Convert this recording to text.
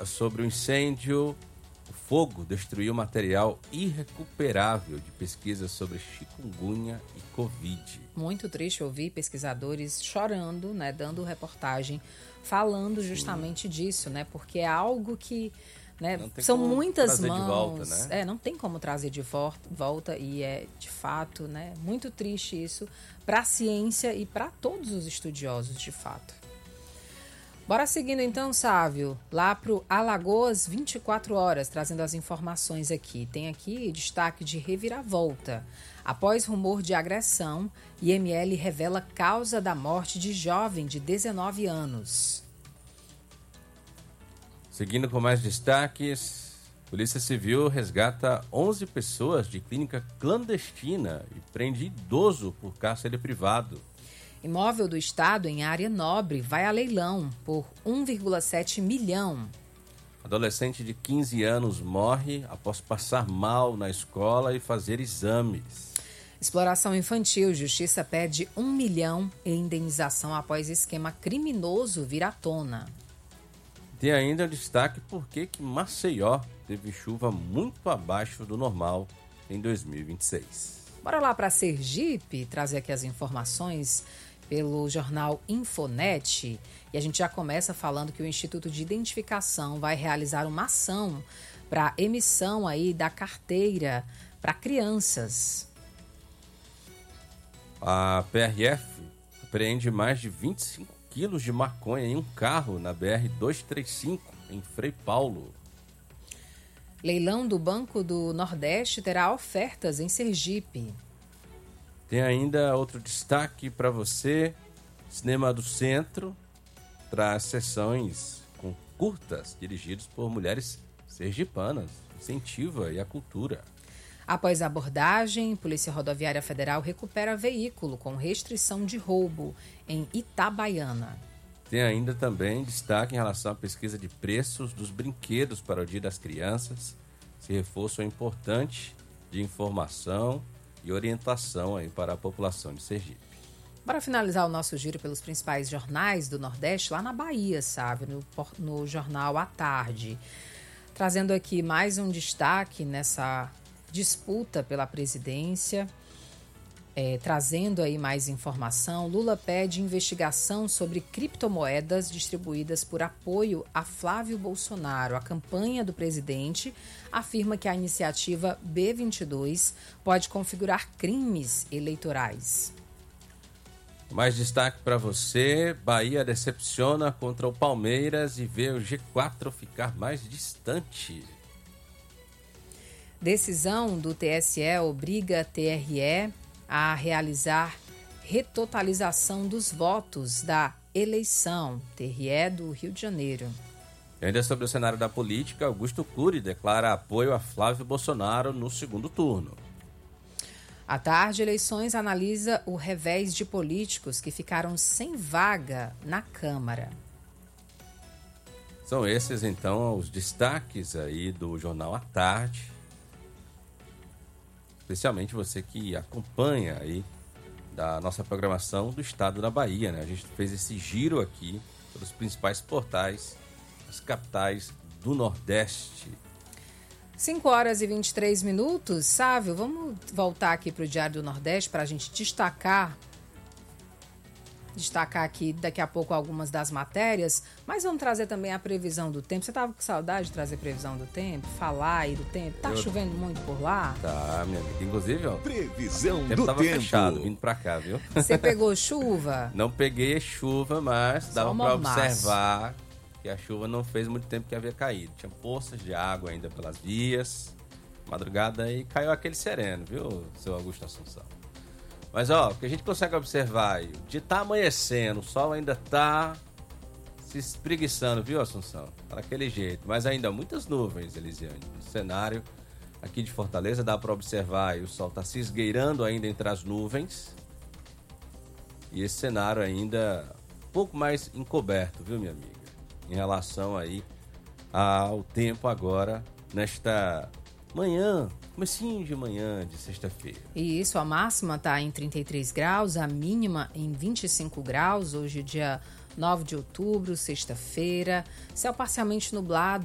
sobre o incêndio. O fogo destruiu material irrecuperável de pesquisas sobre chikungunya e Covid. Muito triste ouvir pesquisadores chorando, né, dando reportagem, falando justamente disso, né, porque é algo que, né, são muitas mãos, volta, né? Não tem como trazer de volta e é de fato, né, muito triste isso para a ciência e para todos os estudiosos, de fato. Bora seguindo então, Sávio, lá pro Alagoas 24 horas, trazendo as informações aqui. Tem aqui destaque de reviravolta. Após rumor de agressão, IML revela causa da morte de jovem de 19 anos. Seguindo com mais destaques, Polícia Civil resgata 11 pessoas de clínica clandestina e prende idoso por cárcere privado. Imóvel do Estado em área nobre vai a leilão por 1,7 milhão. Adolescente de 15 anos morre após passar mal na escola e fazer exames. Exploração infantil. Justiça pede 1 milhão em indenização após esquema criminoso vir à tona. Tem ainda destaque porque que Maceió teve chuva muito abaixo do normal em 2026. Bora lá para Sergipe, trazer aqui as informações pelo jornal Infonet. E a gente já começa falando que o Instituto de Identificação vai realizar uma ação para emissão aí da carteira para crianças. A PRF apreende mais de 25 quilos de maconha em um carro na BR-235, em Frei Paulo. Leilão do Banco do Nordeste terá ofertas em Sergipe. Tem ainda outro destaque para você. Cinema do Centro traz sessões com curtas dirigidos por mulheres sergipanas. Incentiva aí a cultura. Após a abordagem, Polícia Rodoviária Federal recupera veículo com restrição de roubo em Itabaiana. Tem ainda também destaque em relação à pesquisa de preços dos brinquedos para o Dia das Crianças. Esse reforço é importante de informação e orientação aí para a população de Sergipe. Para finalizar o nosso giro pelos principais jornais do Nordeste, lá na Bahia, sabe, no jornal à tarde. Trazendo aqui mais um destaque nessa disputa pela presidência, trazendo aí mais informação. Lula pede investigação sobre criptomoedas distribuídas por apoio a Flávio Bolsonaro. A campanha do presidente afirma que a iniciativa B22 pode configurar crimes eleitorais. Mais destaque para você: Bahia decepciona contra o Palmeiras e vê o G4 ficar mais distante. Decisão do TSE obriga a TRE a realizar retotalização dos votos da eleição, TRE do Rio de Janeiro. E ainda sobre o cenário da política, Augusto Cury declara apoio a Flávio Bolsonaro no segundo turno. À tarde, Eleições analisa o revés de políticos que ficaram sem vaga na Câmara. São esses, então, os destaques aí do Jornal à Tarde. Especialmente você que acompanha aí da nossa programação do estado da Bahia, né? A gente fez esse giro aqui pelos principais portais, as capitais do Nordeste. 5 horas e 23 minutos. Sávio, vamos voltar aqui para o Diário do Nordeste para a gente destacar aqui daqui a pouco algumas das matérias, mas vamos trazer também a previsão do tempo. Você estava com saudade de trazer previsão do tempo? Falar aí do tempo? Tá chovendo muito por lá? Tá, minha amiga. Inclusive, ó. Previsão O tempo do tava tempo. fechado, vindo pra cá, viu? Você pegou chuva? Não peguei chuva, mas Só dava um pra mormaço. observar que a chuva não fez muito tempo que havia caído. Tinha poças de água ainda pelas vias. Madrugada aí caiu aquele sereno, viu, seu Augusto Assunção? Mas, ó, o que a gente consegue observar aí, o dia tá amanhecendo, o sol ainda tá se espreguiçando, viu, Assunção? Tá daquele jeito, mas ainda muitas nuvens, Elisiane. No cenário aqui de Fortaleza dá para observar aí, o sol tá se esgueirando ainda entre as nuvens. E esse cenário ainda um pouco mais encoberto, viu, minha amiga? Em relação aí ao tempo agora, nesta manhã, comecinho de manhã de sexta-feira. E isso, a máxima está em 33 graus, a mínima em 25 graus, hoje dia 9 de outubro, sexta-feira, céu parcialmente nublado.